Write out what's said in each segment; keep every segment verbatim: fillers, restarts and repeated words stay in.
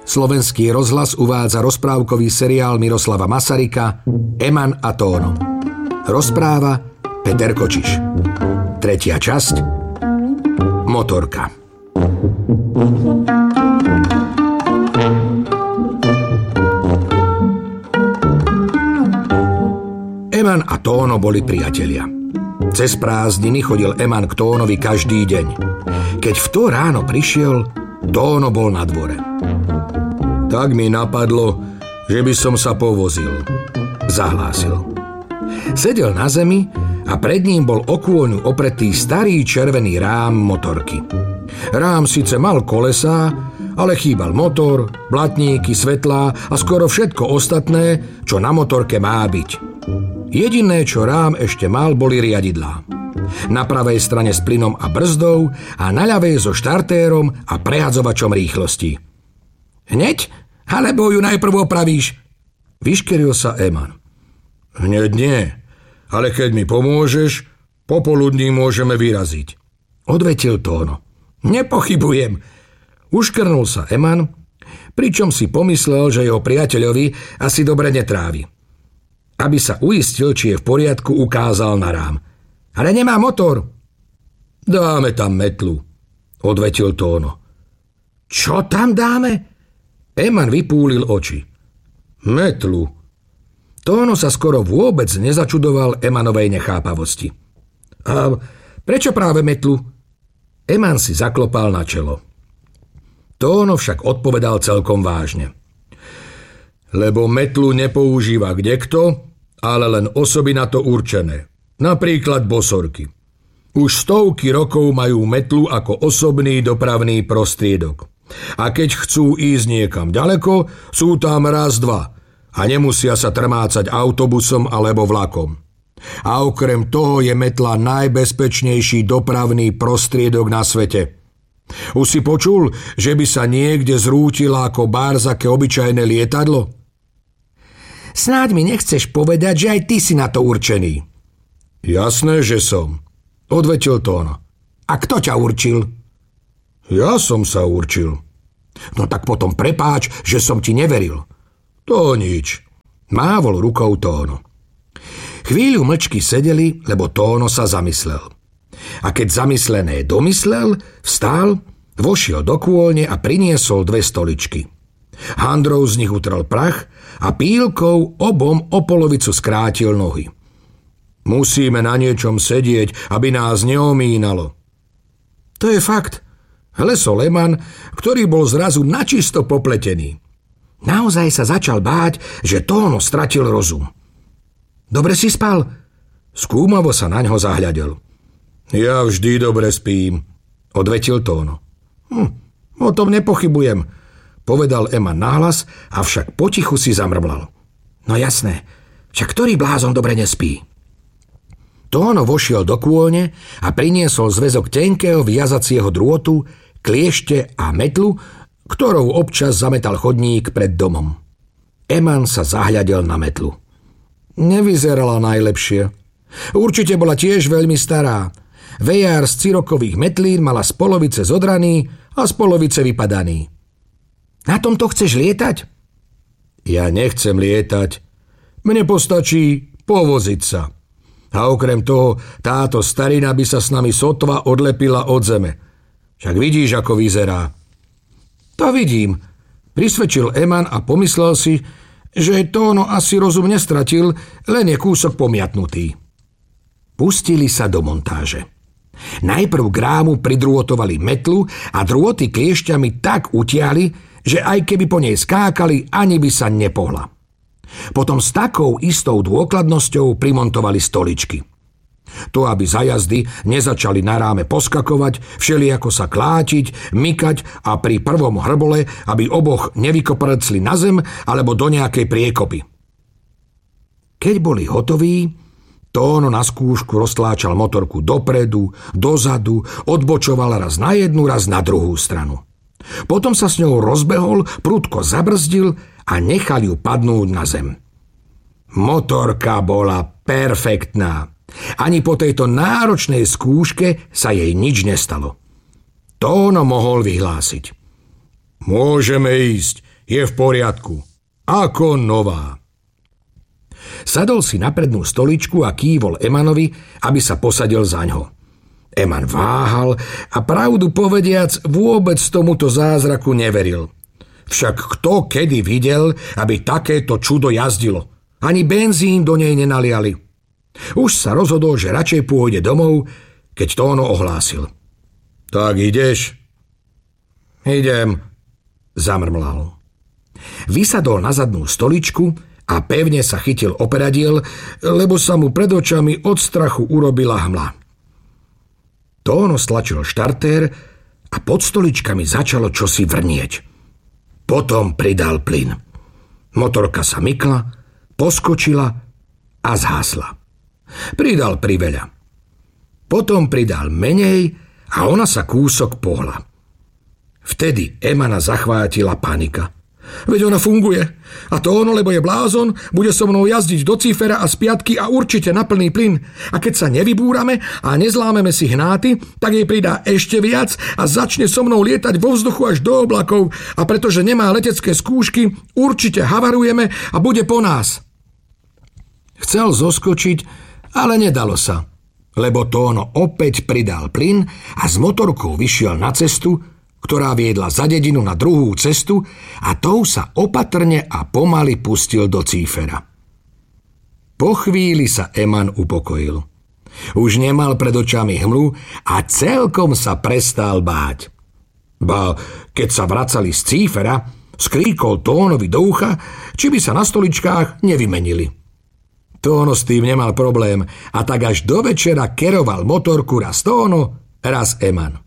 Slovenský rozhlas uvádza rozprávkový seriál Miroslava Masaryka Eman a Tóno. Rozpráva Peter Kočiš. Tretia časť. Motorka. Eman a Tóno boli priatelia. Cez prázdniny chodil Eman k Tónovi každý deň. Keď v to ráno prišiel, Tóno bol na dvore. Tak mi napadlo, že by som sa povozil, zahlásil. Sedel na zemi a pred ním bol o kôňu opretý starý červený rám motorky. Rám síce mal kolesá, ale chýbal motor, blatníky, svetlá a skoro všetko ostatné, čo na motorke má byť. Jediné, čo rám ešte mal, boli riadidlá. Na pravej strane s plynom a brzdou a na ľavej so štartérom a prehadzovačom rýchlosti. Hneď? Alebo ju najprv opravíš? Vyškeril sa Eman. Hneď nie, ale keď mi pomôžeš, popoludní môžeme vyraziť. Odvetil Tóno. Nepochybujem. Uškrnul sa Eman, pričom si pomyslel, že jeho priateľovi asi dobre netrávi. Aby sa uistil, či je v poriadku, ukázal na rám. Ale nemá motor. Dáme tam metlu, odvetil Tóno. Čo tam dáme? Eman vypúlil oči. Metlu. Tóno sa skoro vôbec nezačudoval Emanovej nechápavosti. A prečo práve metlu? Eman si zaklopal na čelo. Tóno však odpovedal celkom vážne. Lebo metlu nepoužíva kdekto, ale len osoby na to určené. Napríklad bosorky. Už stovky rokov majú metlu ako osobný dopravný prostriedok. A keď chcú ísť niekam ďaleko, sú tam raz, dva a nemusia sa trmácať autobusom alebo vlakom. A okrem toho je metla najbezpečnejší dopravný prostriedok na svete. Už si počul, že by sa niekde zrútila ako bárzaké obyčajné lietadlo? Snáď mi nechceš povedať, že aj ty si na to určený. Jasné, že som, odvetil Tóno. A kto ťa určil? Ja som sa určil. No tak potom prepáč, že som ti neveril. To nič. Mávol rukou Tóno. Chvíľu mlčky sedeli, lebo Tóno sa zamyslel. A keď zamyslené domyslel, vstal, vošiel do kôlne a priniesol dve stoličky. Handrou z nich utrel prach a pílkou obom o polovicu skrátil nohy. Musíme na niečom sedieť, aby nás neomínalo. To je fakt. Hlesol Eman, ktorý bol zrazu načisto popletený. Naozaj sa začal báť, že Tóno stratil rozum. Dobre si spal? Skúmavo sa naňho zahľadel. Ja vždy dobre spím, odvetil Tóno. Hm, o tom nepochybujem, povedal Eman nahlas, avšak potichu si zamrmlal. No jasné, však ktorý blázon dobre nespí? Tóno vošiel do kôlne a priniesol zväzok tenkého viazacieho drôtu, kliešte a metlu, ktorou občas zametal chodník pred domom. Eman sa zahľadel na metlu. Nevyzerala najlepšie. Určite bola tiež veľmi stará. Vejár z cirokových metlín mala z polovice zodraný a z polovice vypadaný. Na tomto chceš lietať? Ja nechcem lietať. Mne postačí povoziť sa. A okrem toho, táto starina by sa s nami sotva odlepila od zeme. Však vidíš, ako vyzerá. To vidím, prisvedčil Eman a pomyslel si, že Tóno asi rozum nestratil, len je kúsok pomiatnutý. Pustili sa do montáže. Najprv k rámu pridrôtovali metlu a drôty kliešťami tak utiahli, že aj keby po nej skákali, ani by sa nepohla. Potom s takou istou dôkladnosťou primontovali stoličky. To, aby za jazdy nezačali na ráme poskakovať, všelijako sa klátiť, mykať a pri prvom hrbole, aby oboch nevykoprcli na zem alebo do nejakej priekopy. Keď boli hotoví, Tóno na skúšku roztláčal motorku dopredu, dozadu, odbočoval raz na jednu, raz na druhú stranu. Potom sa s ňou rozbehol, prudko zabrzdil a nechal ju padnúť na zem. Motorka bola perfektná. Ani po tejto náročnej skúške sa jej nič nestalo. Tóno mohol vyhlásiť. Môžeme ísť, Je v poriadku. Ako nová. Sadol si na prednú stoličku a kývol Emanovi, aby sa posadil zaňho. Eman váhal a pravdu povediac vôbec tomuto zázraku neveril. Však kto kedy videl, aby takéto čudo jazdilo? Ani benzín do nej nenaliali. Už sa rozhodol, že radšej pôjde domov, keď Tóno ohlásil. Tak ideš? Idem, zamrmlal. Vysadol na zadnú stoličku a pevne sa chytil operadiel, lebo sa mu pred očami od strachu urobila hmla. Tóno stlačil štartér a pod stoličkami začalo čosi vrnieť. Potom pridal plyn. Motorka sa mykla, poskočila a zhasla. Pridal priveľa. Potom pridal menej a ona sa kúsok pohla. Vtedy Emana zachvátila panika. Veď ona funguje. A to ono, lebo je blázon, bude so mnou jazdiť do Cífera a z piatky a určite na plný plyn. A keď sa nevybúrame a nezlámeme si hnáty, tak jej pridá ešte viac a začne so mnou lietať vo vzduchu až do oblakov. A pretože nemá letecké skúšky, určite havarujeme a bude po nás. Chcel zoskočiť, ale nedalo sa, lebo Tóno opäť pridal plyn a s motorkou vyšiel na cestu, ktorá viedla za dedinu na druhú cestu a tou sa opatrne a pomaly pustil do Cífera. Po chvíli sa Eman upokojil. Už nemal pred očami hmlu a celkom sa prestal báť. Ba, keď sa vracali z Cífera, skríkol Tónovi do ucha, či by sa na stoličkách nevymenili. Tóno s tým nemal problém a tak až do večera keroval motorku raz Tóno, raz Eman.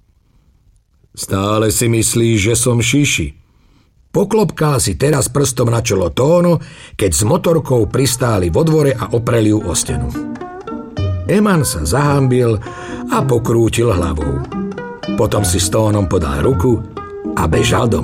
Stále si myslíš, že som šiši. Poklopkal si teraz prstom na čelo Tóno, keď s motorkou pristáli vo dvore a opreli ju o stenu. Eman sa zahambil a pokrútil hlavou. Potom si s Tónom podal ruku a bežal domov.